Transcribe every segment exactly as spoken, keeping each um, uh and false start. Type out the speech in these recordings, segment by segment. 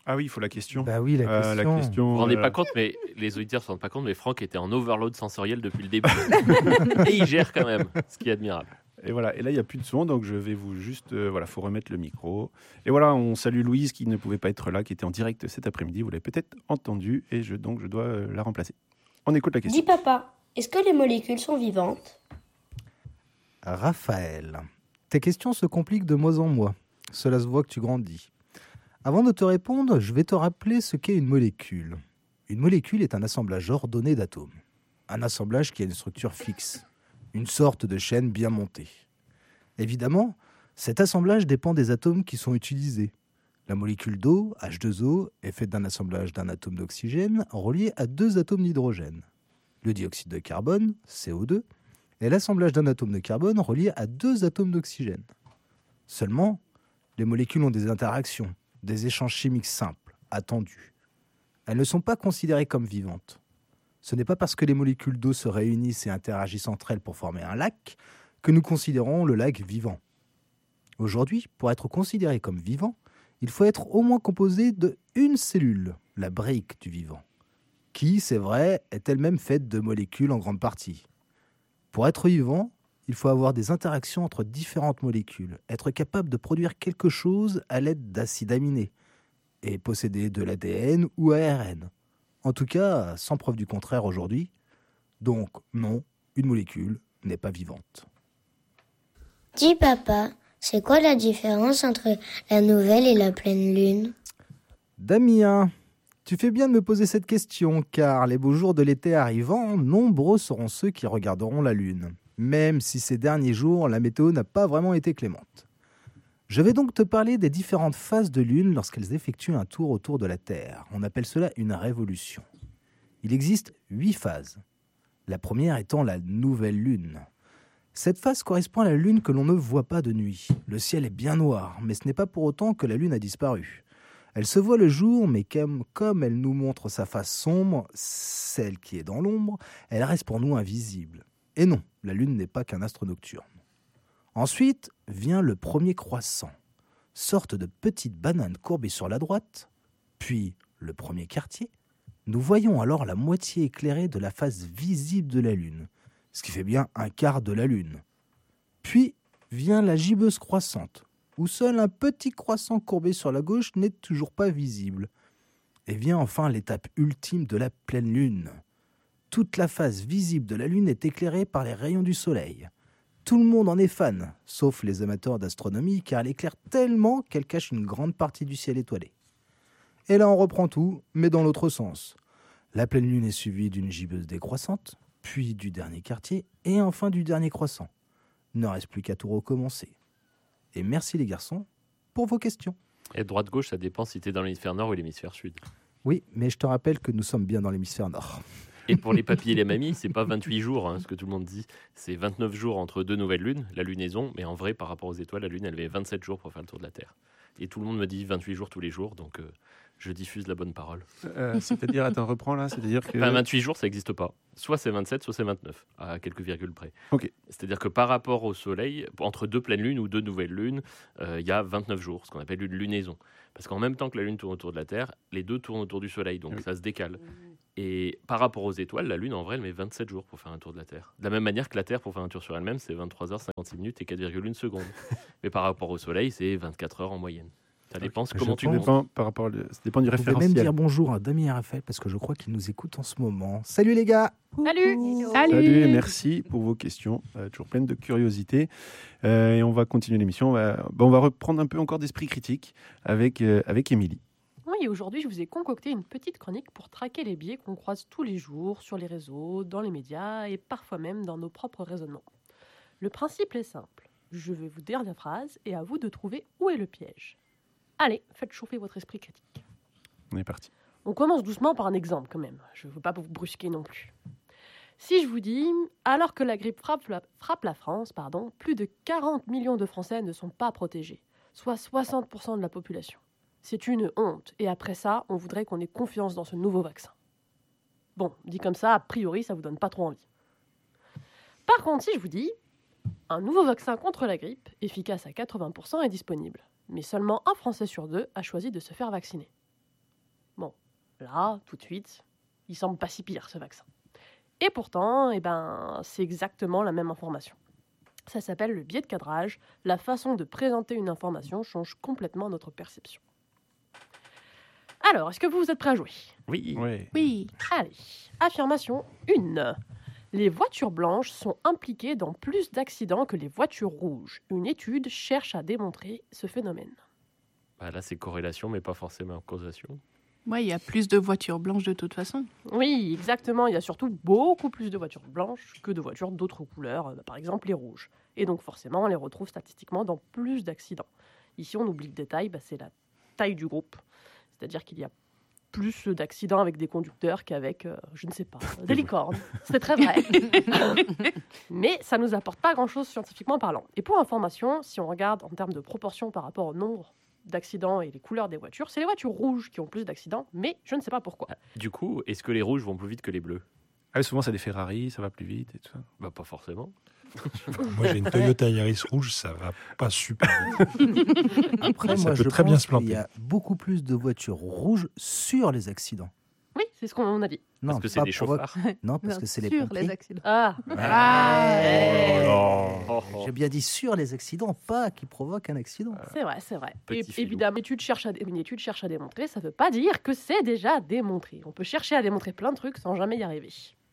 Ah oui, il faut la question. Bah oui, la Euh, question. la question. Vous vous rendez euh, pas compte, mais les auditeurs se rendent pas compte, mais Franck était en overload sensoriel depuis le début. Et il gère quand même, ce qui est admirable. Et voilà. Et là, il n'y a plus de son, donc je vais vous juste. Euh, voilà, faut remettre le micro. Et voilà, on salue Louise qui ne pouvait pas être là, qui était en direct cet après-midi. Vous l'avez peut-être entendu, et je donc je dois euh, la remplacer. On écoute la question. Dis papa, est-ce que les molécules sont vivantes ? Raphaël, tes questions se compliquent de mois en mois. Cela se voit que tu grandis. Avant de te répondre, je vais te rappeler ce qu'est une molécule. Une molécule est un assemblage ordonné d'atomes. Un assemblage qui a une structure fixe. Une sorte de chaîne bien montée. Évidemment, cet assemblage dépend des atomes qui sont utilisés. La molécule d'eau, H deux O, est faite d'un assemblage d'un atome d'oxygène relié à deux atomes d'hydrogène. Le dioxyde de carbone, C O deux, est l'assemblage d'un atome de carbone relié à deux atomes d'oxygène. Seulement, les molécules ont des interactions, des échanges chimiques simples, attendus. Elles ne sont pas considérées comme vivantes. Ce n'est pas parce que les molécules d'eau se réunissent et interagissent entre elles pour former un lac que nous considérons le lac vivant. Aujourd'hui, pour être considéré comme vivant, il faut être au moins composé de une cellule, la brique du vivant, qui, c'est vrai, est elle-même faite de molécules en grande partie. Pour être vivant, il faut avoir des interactions entre différentes molécules, être capable de produire quelque chose à l'aide d'acides aminés, et posséder de l'A D N ou A R N. En tout cas, sans preuve du contraire aujourd'hui. Donc, non, une molécule n'est pas vivante. Dis papa, c'est quoi la différence entre la nouvelle et la pleine lune ? Damien, tu fais bien de me poser cette question, car les beaux jours de l'été arrivant, nombreux seront ceux qui regarderont la lune, même si ces derniers jours, la météo n'a pas vraiment été clémente. Je vais donc te parler des différentes phases de lune lorsqu'elles effectuent un tour autour de la Terre. On appelle cela une révolution. Il existe huit phases. La première étant la nouvelle lune. Cette phase correspond à la lune que l'on ne voit pas de nuit. Le ciel est bien noir, mais ce n'est pas pour autant que la lune a disparu. Elle se voit le jour, mais comme, comme elle nous montre sa face sombre, celle qui est dans l'ombre, elle reste pour nous invisible. Et non, la lune n'est pas qu'un astre nocturne. Ensuite vient le premier croissant, sorte de petite banane courbée sur la droite, puis le premier quartier. Nous voyons alors la moitié éclairée de la face visible de la lune, ce qui fait bien un quart de la lune. Puis vient la gibbeuse croissante, où seul un petit croissant courbé sur la gauche n'est toujours pas visible. Et vient enfin l'étape ultime de la pleine lune. Toute la face visible de la lune est éclairée par les rayons du soleil. Tout le monde en est fan, sauf les amateurs d'astronomie, car elle éclaire tellement qu'elle cache une grande partie du ciel étoilé. Et là on reprend tout, mais dans l'autre sens. La pleine lune est suivie d'une gibbeuse décroissante, puis du dernier quartier, et enfin du dernier croissant. Il ne reste plus qu'à tout recommencer. Et merci les garçons pour vos questions. Et droite-gauche, ça dépend si tu es dans l'hémisphère nord ou l'hémisphère sud. Oui, mais je te rappelle que nous sommes bien dans l'hémisphère nord. Et pour les papis et les mamies, c'est pas vingt-huit jours, hein, ce que tout le monde dit. C'est vingt-neuf jours entre deux nouvelles lunes, la lunaison. Mais en vrai, par rapport aux étoiles, la lune, elle avait vingt-sept jours pour faire le tour de la Terre. Et tout le monde me dit vingt-huit jours tous les jours, donc euh, je diffuse la bonne parole. Euh, c'est-à-dire, attends, reprends là. C'est-à-dire que. Enfin, vingt-huit jours, ça n'existe pas. Soit c'est vingt-sept, soit c'est vingt-neuf, à quelques virgules près. Ok. C'est-à-dire que par rapport au Soleil, entre deux pleines lunes ou deux nouvelles lunes, euh, il y a vingt-neuf jours, ce qu'on appelle une lunaison. Parce qu'en même temps que la Lune tourne autour de la Terre, les deux tournent autour du Soleil, donc Oui. ça se décale. Et par rapport aux étoiles, la Lune, en vrai, elle met vingt-sept jours pour faire un tour de la Terre. De la même manière que la Terre, pour faire un tour sur elle-même, c'est vingt-trois heures cinquante-six minutes et quatre virgule un secondes. Mais par rapport au Soleil, c'est vingt-quatre heures en moyenne. Ça dépend Je comment tu pense- comptes. dépend, par rapport, à le- ça dépend du Vous pouvez même référentiel. dire bonjour à Damien et Raphaël, parce que je crois qu'ils nous écoutent en ce moment. Salut les gars! Salut. Salut et merci pour vos questions, euh, toujours pleines de curiosité. Euh, et on va continuer l'émission. On va, bon, on va reprendre un peu encore d'esprit critique avec, euh, avec Émilie. Oui, aujourd'hui, je vous ai concocté une petite chronique pour traquer les biais qu'on croise tous les jours sur les réseaux, dans les médias et parfois même dans nos propres raisonnements. Le principe est simple. Je vais vous dire la phrase et à vous de trouver où est le piège. Allez, faites chauffer votre esprit critique. On est parti. On commence doucement par un exemple quand même. Je ne veux pas vous brusquer non plus. Si je vous dis, alors que la grippe frappe la, frappe la France, pardon, plus de quarante millions de Français ne sont pas protégés, soit soixante pour cent de la population. C'est une honte. Et après ça, on voudrait qu'on ait confiance dans ce nouveau vaccin. Bon, dit comme ça, a priori, ça vous donne pas trop envie. Par contre, si je vous dis, un nouveau vaccin contre la grippe, efficace à quatre-vingts pour cent, est disponible. Mais seulement un Français sur deux a choisi de se faire vacciner. Là, tout de suite, il semble pas si pire ce vaccin. Et pourtant, eh ben, c'est exactement la même information. Ça s'appelle le biais de cadrage. La façon de présenter une information change complètement notre perception. Alors, est-ce que vous, vous êtes prêts à jouer ? Oui. Ouais. Oui. Allez, affirmation un. Les voitures blanches sont impliquées dans plus d'accidents que les voitures rouges. Une étude cherche à démontrer ce phénomène. Bah, là, c'est corrélation, mais pas forcément causation. Ouais, il y a plus de voitures blanches de toute façon. Oui, exactement. Il y a surtout beaucoup plus de voitures blanches que de voitures d'autres couleurs, euh, par exemple les rouges. Et donc forcément, on les retrouve statistiquement dans plus d'accidents. Ici, on oublie le détail, bah, c'est la taille du groupe. C'est-à-dire qu'il y a plus d'accidents avec des conducteurs qu'avec, euh, je ne sais pas, des licornes. C'est très vrai. Mais ça ne nous apporte pas grand-chose scientifiquement parlant. Et pour information, si on regarde en termes de proportion par rapport au nombre d'accidents et les couleurs des voitures, c'est les voitures rouges qui ont plus d'accidents, mais je ne sais pas pourquoi. Ah, du coup, est-ce que les rouges vont plus vite que les bleus ? Ah, souvent, c'est des Ferrari, ça va plus vite et tout ça. Bah, pas forcément. Moi, j'ai une Toyota Yaris rouge, ça va pas super vite. Après, Ça moi, peut je très bien pense se planter. qu'il y a beaucoup plus de voitures rouges sur les accidents. Oui, c'est ce qu'on a dit. Non, Parce que c'est pas des provo- chauffards. Non, parce que c'est les sur pompiers. les accidents. Ah, Ah. Oh, oh. J'ai bien dit sur les accidents, pas qui provoquent un accident. c'est vrai, c'est vrai. Petit Et, filou. évidemment, une étude, cherche à, une étude cherche à démontrer, ça ne veut pas dire que c'est déjà démontré. On peut chercher à démontrer plein de trucs sans jamais y arriver.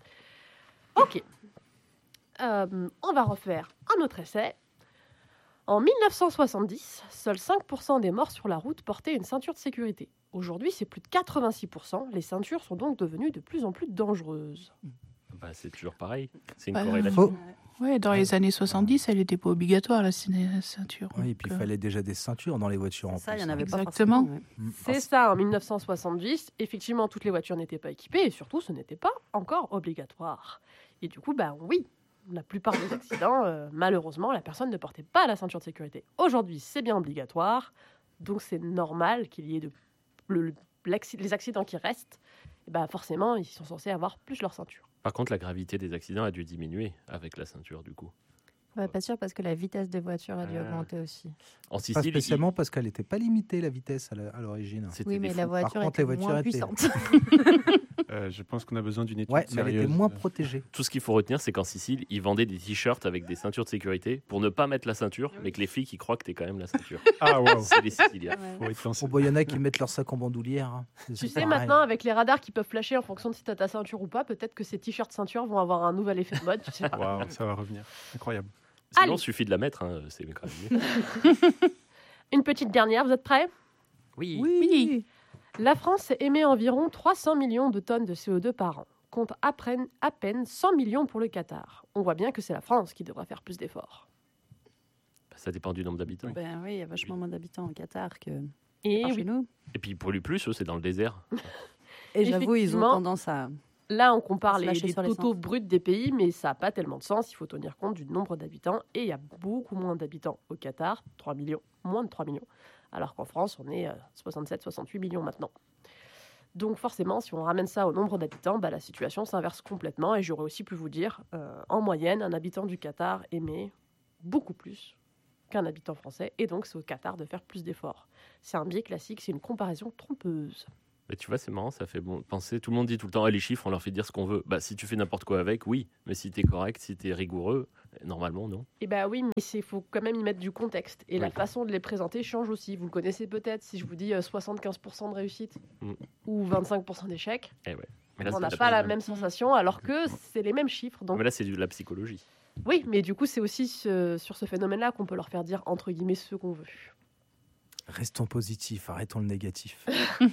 Ok. Euh, on va refaire un autre essai. En mille neuf cent soixante-dix, seuls cinq pour cent des morts sur la route portaient une ceinture de sécurité. Aujourd'hui, c'est plus de quatre-vingt-six pour cent. Les ceintures sont donc devenues de plus en plus dangereuses. Bah, c'est toujours pareil. C'est une Bah, corrélation. Faux. Ouais, dans les années soixante-dix, elle n'était pas obligatoire, la ciné- ceinture. Oui, et puis il Donc, euh, fallait déjà des ceintures dans les voitures en Ça, il plus. y en avait pas Exactement. forcément, ouais. Mm. C'est ça, en mille neuf cent soixante-dix, effectivement, toutes les voitures n'étaient pas équipées et surtout, ce n'était pas encore obligatoire. Et du coup, bah oui, la plupart des accidents, euh, malheureusement, la personne ne portait pas la ceinture de sécurité. Aujourd'hui, c'est bien obligatoire, donc c'est normal qu'il y ait de, le- le- l'acci- les accidents qui restent. Et bah forcément, ils sont censés avoir plus leur ceinture. Par contre, la gravité des accidents a dû diminuer avec la ceinture, du coup. Ouais, pas sûr parce que la vitesse des voitures a dû Ah. augmenter aussi. En Pas Sicile, spécialement parce qu'elle n'était pas limitée, la vitesse, à la- à l'origine. il- c'était Oui, des mais fous. la voiture contre, les était voitures moins étaient- puissante. Euh, je pense qu'on a besoin d'une étude Ouais, mais elle sérieuse. était moins protégée. Tout ce qu'il faut retenir, c'est qu'en Sicile, ils vendaient des t-shirts avec des ceintures de sécurité pour ne pas mettre la ceinture, mais que les filles qui croient que t'es quand même la ceinture. Ah, waouh. C'est les Siciliens. Faut être lancé. Oh, bah, il y en a qui mettent leur sac en bandoulière. hein. C'est- Tu c'est sais, pareil. maintenant, avec les radars qui peuvent flasher en fonction de si tu as ta ceinture ou pas, peut-être que ces t-shirts ceinture vont avoir un nouvel effet de mode. Tu sais pas. Waouh, ça va revenir. Incroyable. Sinon, Allez. il suffit de la mettre, hein, c'est quand même mieux. Une petite dernière, vous êtes prêts ? Oui. Oui. La France émet environ trois cents millions de tonnes de C O deux par an, contre à peine, à peine cent millions pour le Qatar. On voit bien que c'est la France qui devra faire plus d'efforts. Ça dépend du nombre d'habitants. Ben oui, il y a vachement moins d'habitants au Qatar que Et par oui, chez nous. Et puis, ils polluent plus, eux, c'est dans le désert. Et j'avoue, ils ont Effectivement. tendance à. là, on compare Se les, lâcher les sur totaux l'essence. bruts des pays, mais ça n'a pas tellement de sens. Il faut tenir compte du nombre d'habitants. Et il y a beaucoup moins d'habitants au Qatar, trois millions, moins de trois millions. Alors qu'en France, on est à soixante-sept, soixante-huit millions maintenant. Donc forcément, si on ramène ça au nombre d'habitants, bah, la situation s'inverse complètement. Et j'aurais aussi pu vous dire, euh, en moyenne, un habitant du Qatar émet beaucoup plus qu'un habitant français. Et donc, c'est au Qatar de faire plus d'efforts. C'est un biais classique, c'est une comparaison trompeuse. Mais tu vois, c'est marrant, ça fait bon penser. Tout le monde dit tout le temps, ah, les chiffres, on leur fait dire ce qu'on veut. Bah, si tu fais n'importe quoi avec, oui. Mais si t'es correct, si t'es rigoureux, normalement, non. Eh bien oui, mais il faut quand même y mettre du contexte. Et la Oui. façon de les présenter change aussi. Vous le connaissez peut-être, si je vous dis euh, soixante-quinze pour cent de réussite Mm. ou vingt-cinq pour cent d'échec, Eh ouais. Mais là, on c'est n'a de la- pas la même sensation, alors que c'est les mêmes chiffres. Donc Mais là, c'est de la psychologie. oui, mais du coup, c'est aussi ce- sur ce phénomène-là qu'on peut leur faire dire, entre guillemets, ce qu'on veut. Restons positifs, arrêtons le négatif.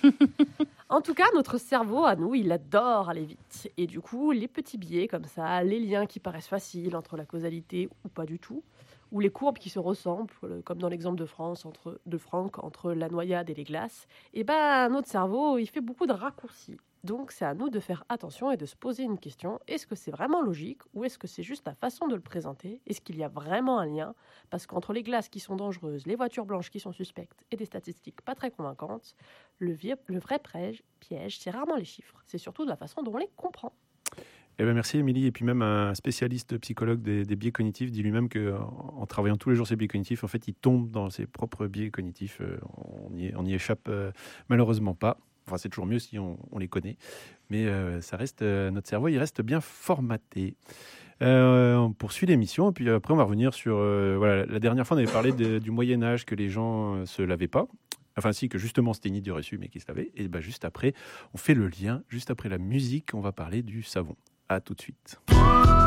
En tout cas, notre cerveau, à nous, il adore aller vite. Et du coup, les petits biais comme ça, les liens qui paraissent faciles entre la causalité ou pas du tout, ou les courbes qui se ressemblent, euh, comme dans l'exemple de France, entre, de Franck, entre la noyade et les glaces, et ben notre cerveau, il fait beaucoup de raccourcis. Donc c'est à nous de faire attention et de se poser une question, est-ce que c'est vraiment logique ou est-ce que c'est juste la façon de le présenter? Est-ce qu'il y a vraiment un lien? Parce qu'entre les glaces qui sont dangereuses, les voitures blanches qui sont suspectes et des statistiques pas très convaincantes, le, vie- le vrai prège- piège, c'est rarement les chiffres, c'est surtout de la façon dont on les comprend. Eh ben merci Émilie. Et puis même un spécialiste psychologue des, des biais cognitifs dit lui-même qu'en en travaillant tous les jours ses biais cognitifs, en fait, il tombe dans ses propres biais cognitifs. Euh, on n'y on n'y échappe euh, malheureusement pas. Enfin, c'est toujours mieux si on, on les connaît. Mais euh, ça reste, euh, notre cerveau, il reste bien formaté. Euh, on poursuit l'émission, et puis après, on va revenir sur... Euh, voilà, la dernière fois, on avait parlé de, du Moyen-Âge, que les gens ne euh, se lavaient pas. Enfin, si, que justement, c'était une idée reçue, mais qui se lavait. Et ben, juste après, on fait le lien. Juste après la musique, on va parler du savon. À tout de suite.